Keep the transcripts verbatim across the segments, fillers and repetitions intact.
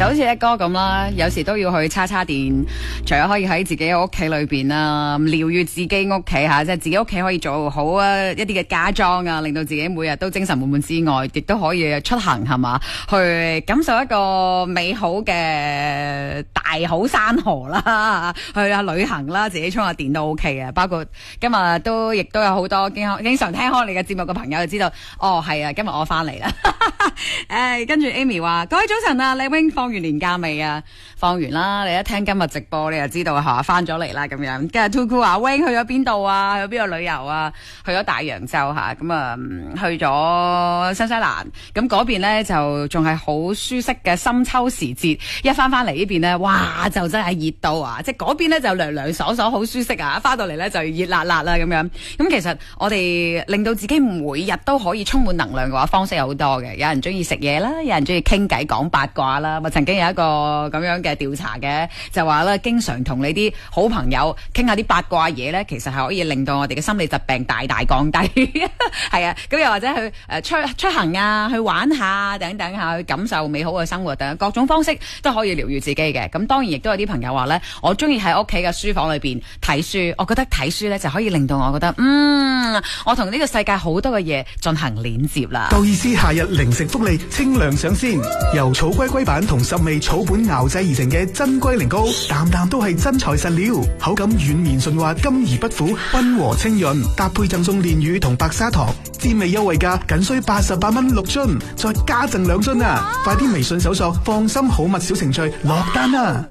就好似一哥咁啦，有時都要去叉叉電，除咗可以喺自己嘅屋企裏邊啦，療愈自己屋企吓，即係自己屋企可以做好啊一啲嘅家裝啊，令到自己每日都精神滿滿之外，亦都可以出行係嘛，去感受一個美好嘅大好山河啦，去下旅行啦，自己充下電都 OK 嘅。包括今日都亦都有好多經經常聽開你嘅節目嘅朋友就知道，哦係啊，今日我翻嚟啦。誒，跟住 Amy 話：各位早晨啊，李 wing 放完年假未啊？放完啦，你一聽今日直播，你就知道嚇翻咗嚟啦咁樣。跟住 Tuku 話 wing 去咗邊度啊？去邊度旅遊啊？去咗大洋洲嚇，咁啊去咗新西蘭。咁嗰邊咧就仲係好舒適嘅深秋時節。一翻翻嚟呢邊咧，哇就真係熱到啊！即係嗰邊咧就涼涼爽爽，好舒適啊！翻到嚟咧就熱辣辣啦咁樣。咁其實我哋令到自己每日都可以充滿能量嘅話，方式有好多嘅。有人中意食嘢啦，有人中意傾偈講八卦啦。咪曾經有一個咁樣嘅調查嘅，就話咧，經常同你啲好朋友傾下啲八卦嘢咧，其實係可以令到我哋嘅心理疾病大大降低。係啊，咁又或者去誒出出行啊，去玩下等等下，去感受美好嘅生活等各種方式都可以療愈自己嘅。咁當然亦都有啲朋友話咧，我中意喺屋企嘅書房裏邊睇書，我覺得睇書咧就可以令到我覺得，嗯，我同呢個世界好多嘅嘢進行連接啦。 夠意思夏日零食福利清涼上鮮，由草龜龜板同十味草本熬製而成嘅真龜苓膏，啖啖都係真材實料，口感軟綿順滑，甘而不苦，溫和清潤，搭配贈送煉乳同白砂糖，滋味優惠價僅需八十八蚊六樽，再加贈兩樽啊！快啲微信搜索放心好物小程序落單啦！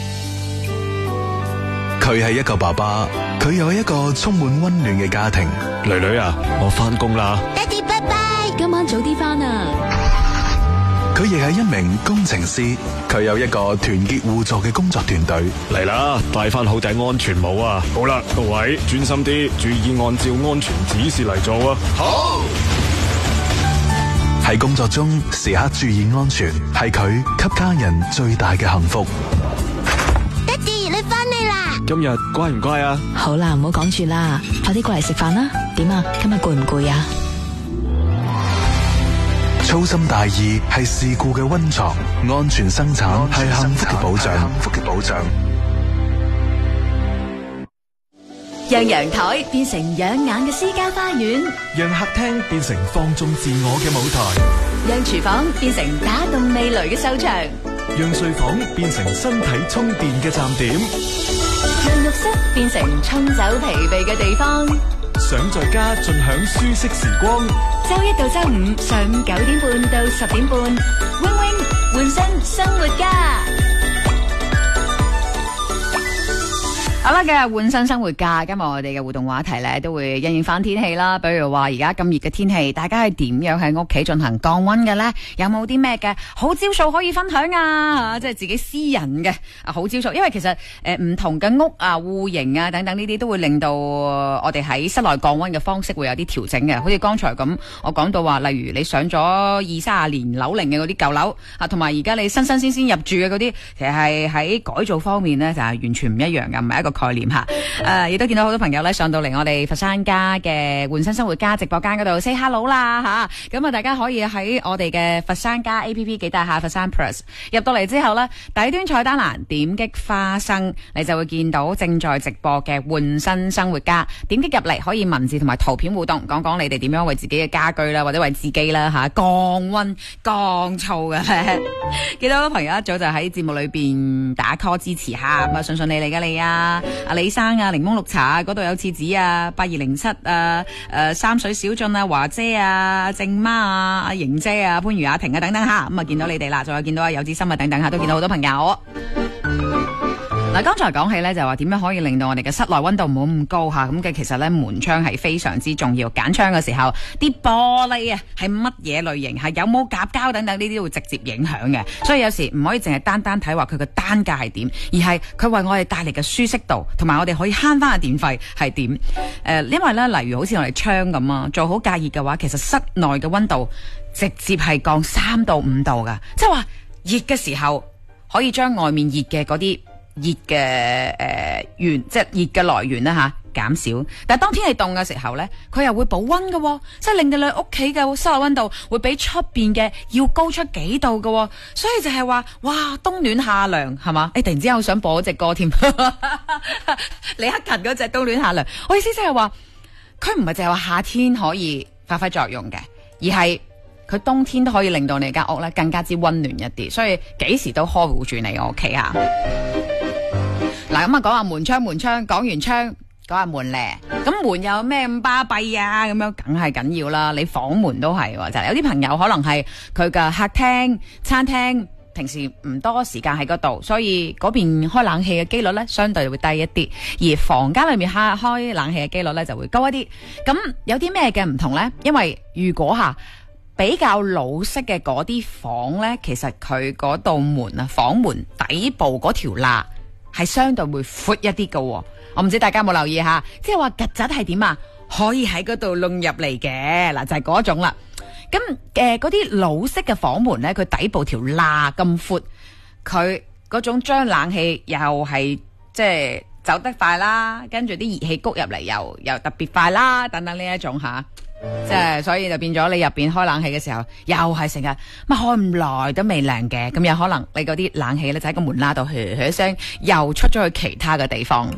佢係一個爸爸，佢有一個充滿溫暖嘅家庭。 女女啊，我翻工啦。 爹哋拜拜，今晚早啲翻啊！ 佢亦係一名工程師，佢有一個團結互助嘅工作團隊。 嚟啦，戴翻好頂安全帽啊！好啦，各位專心啲，注意按照安全指示嚟做啊！ 好。喺工作中時刻注意安全，係佢給家人最大嘅幸福。 爹哋，你翻嚟啦！ 今日乖唔乖啊？ 好啦，唔好講住啦，快啲過嚟食飯啦！點啊？今日攰唔攰啊？ 粗心大意係事故嘅溫床，安全生產係幸福嘅保障。幸福嘅保障。 讓陽台變成養眼嘅私家花園， 讓客廳變成放縱自我嘅舞台， 讓廚房變成打動味蕾嘅秀場， 讓睡房變成身體充電嘅站點， 讓浴室變成沖走疲憊嘅地方。 想在家盡享舒適時光， 周一到周五上午九點半到十點半 ，wing wing 換身生活家。好啦，今日換身生活家，今日我哋嘅互動話題咧都會因應翻天氣啦。比如話而家咁熱嘅天氣，大家係點樣喺屋企進行降溫嘅咧？有冇啲咩嘅好招數可以分享啊？即係自己私人嘅好招數，因為其實誒唔同嘅屋啊、戶型啊等等呢啲都會令到我哋喺室內降溫嘅方式會有啲調整嘅。好似剛才咁，我講到話，例如你上咗二三十年樓齡嘅嗰啲舊樓啊，同埋而家你新新鮮鮮入住嘅嗰啲，其實係喺改造方面咧就係完全唔一樣嘅，唔係一個概念吓。誒，亦都見到好多朋友咧上到嚟我哋佛山家嘅換身生活家直播間嗰度 say hello 啦吓。咁啊，大家可以喺我哋嘅佛山家 A P P 記得下佛山 Plus 入到嚟之後咧，底端菜單欄點擊花生，你就會見到正在直播嘅換身生活家。點擊入嚟可以文字同埋圖片互動，講講你哋點樣為自己嘅家居啦，或者為自己啦吓降溫降燥嘅。見到好多朋友一早就喺節目裏邊打 call 支持下，咁啊順順利利嘅你啊，阿李生啊，檸檬綠茶啊，嗰度有廁紙啊，八二零七啊，誒三水小俊啊，華姐啊，正媽啊，阿瑩姐啊，番禺雅婷啊等等吓，咁啊見到你哋啦，仲有見到阿有志心啊等等吓，都見到好多朋友。嗱，剛才講起咧就話點樣可以令到我哋嘅室內溫度唔好咁高吓，咁嘅其實咧門窗係非常之重要。揀窗嘅時候，啲玻璃啊係乜嘢類型，係有冇夾膠等等呢啲都會直接影響嘅。所以有時唔可以淨係單單睇話佢個單價係點，而係佢為我哋帶嚟嘅舒適度，同埋我哋可以慳翻嘅電費係點。誒、呃，因為咧例如好似我哋窗咁啊，做好隔熱嘅話，其實室內嘅溫度直接係降三到五度噶，即係話熱嘅時候可以將外面熱嘅嗰啲。熱嘅誒源，即係熱嘅來源啦吓， 減少。但係當天氣凍嘅時候咧，佢又會保溫嘅，即係令到你屋企嘅室內溫度會比出邊嘅要高出幾度嘅。所以就係話，哇，冬暖夏涼係嘛？誒，突然之間我想播嗰隻歌添，李克勤嗰隻冬暖夏涼。我意思即係話，佢唔係淨係話夏天可以發揮作用嘅，而係佢冬天都可以令到你間屋咧更加之溫暖一啲。所以幾時都呵護住你個屋企啊！嗱，咁啊，講下門窗門窗，講完窗。講下門咧，咁門有咩咁巴閉啊？咁樣梗係緊要啦。你房門都係，就係有啲朋友可能係佢嘅客廳、餐廳，平時唔多時間喺嗰度，所以嗰邊開冷氣嘅機率咧相對會低一啲，而房間裏面開開冷氣嘅機率咧就會高一啲。咁有啲咩嘅唔同咧？因為如果吓比較老式嘅嗰啲房咧，其實佢嗰道門啊，房門底部嗰條罅係相對會闊一啲嘅。我唔知大家有冇留意下，即係話曱甴係點啊？可以喺嗰度弄入嚟嘅，嗱就係嗰種啦。咁誒，嗰啲老式嘅房門咧，佢底部條罅咁闊，佢嗰種將冷氣又係即係走得快啦，跟住啲熱氣谷入嚟又又特別快啦，等等呢一種吓，即係所以就變咗你入邊開冷氣嘅時候，又係成日乜開唔耐都未涼嘅，咁有可能你嗰啲冷氣咧就喺個門罅度噓噓聲，又出咗去其他嘅地方。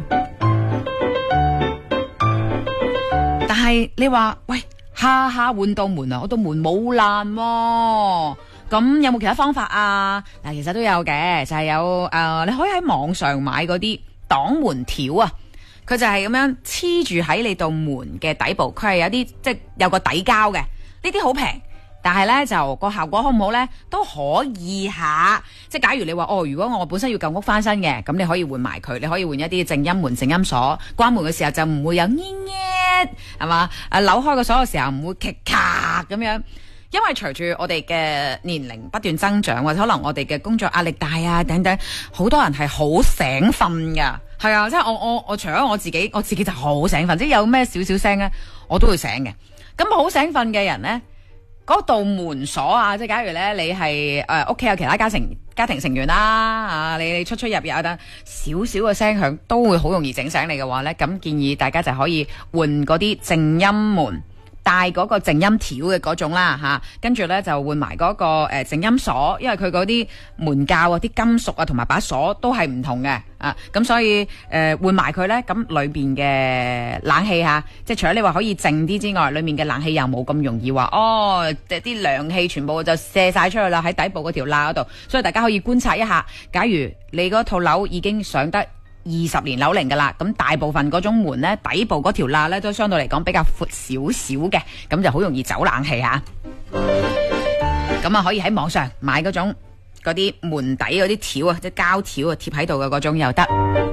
但係你話喂，下下換道門啊，我道門冇爛喎，咁有冇其他方法啊？嗱，其實都有嘅，就係、是、有誒、呃，你可以喺網上買嗰啲擋門條啊，佢就係咁樣黐住喺你道門嘅底部，佢係有啲即係有個底膠嘅，呢啲好平。但係咧就個效果好唔好咧，都可以下。即係假如你話哦，如果我本身要舊屋翻新嘅，咁你可以換埋佢，你可以換一啲靜音門、靜音鎖，關門嘅時候就唔會有咿咿，係嘛？啊，扭開個鎖嘅時候唔會咔咔咁樣。因為隨住我哋嘅年齡不斷增長，或者可能我哋嘅工作壓力大啊等等，好多人係好醒瞓噶。係啊，即係我我我除咗我自己，我自己就好醒瞓，即係有咩少少聲咧，我都會醒嘅。咁好醒瞓嘅人咧，嗰道門鎖啊，即係假如咧你係誒屋企有其他家庭家庭成員啦，啊你出出入入等少少嘅聲響都會好容易整醒你嘅話咧，咁建議大家就可以換嗰啲靜音門，帶嗰個靜音條嘅嗰種啦吓，跟住咧就換埋嗰個誒靜音鎖，因為佢嗰啲門鉸啊、啲金屬啊同埋把鎖都係唔同嘅啊，咁所以誒換埋佢咧，咁裏邊嘅冷氣吓，即係除咗你話可以靜啲之外，裏面嘅冷氣又冇咁容易話哦，啲涼氣全部就射晒出去啦，喺底部嗰條罅嗰度，所以大家可以觀察一下，假如你嗰套樓已經上得二十年樓齡噶啦，咁大部分嗰種門咧底部嗰條罅咧都相對嚟講比較闊少少嘅，咁就好容易走冷氣吓。咁啊可以喺網上買嗰種嗰啲門底嗰啲條啊，即係膠條啊貼喺度嘅嗰種又得。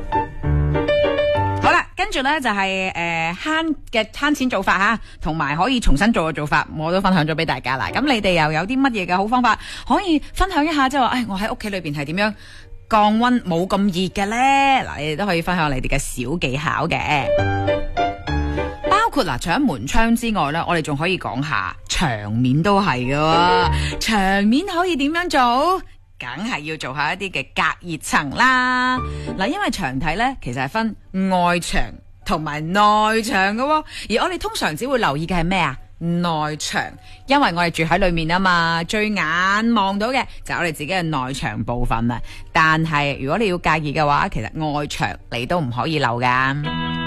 好啦，跟住咧就係誒慳嘅慳錢做法吓，同埋可以重新做嘅做法，我都分享咗俾大家啦。咁你哋又有啲乜嘢嘅好方法可以分享一下？即係話，誒我喺屋企裏邊係點樣降溫冇咁熱嘅咧？嗱，你哋都可以分享你哋嘅小技巧嘅，包括嗱，除咗門窗之外咧，我哋仲可以講下牆面都係嘅。牆面可以點樣做？梗係要做下一啲嘅隔熱層啦。嗱，因為牆體咧其實係分外牆同埋內牆嘅，而我哋通常只會留意嘅係咩啊？內牆，因為我哋住喺裏面啊嘛，最眼望到嘅就係我哋自己嘅內牆部分啦。但係如果你要介意嘅話，其實外牆你都唔可以漏噶。